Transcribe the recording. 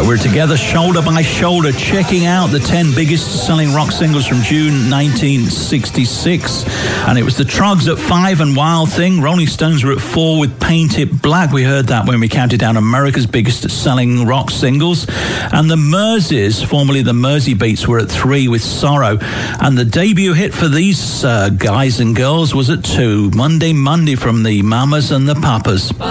So we're together shoulder by shoulder, checking out the 10 biggest selling rock singles from June 1966. And it was the Troggs at 5 and Wild Thing. Rolling Stones were at 4 with Paint It Black. We heard that when we counted down America's biggest selling rock singles. And the Merseys, formerly the Mersey Beats, were at 3 with Sorrow. And the debut hit for these guys and girls was at 2, Monday Monday from the Mamas and the Papas.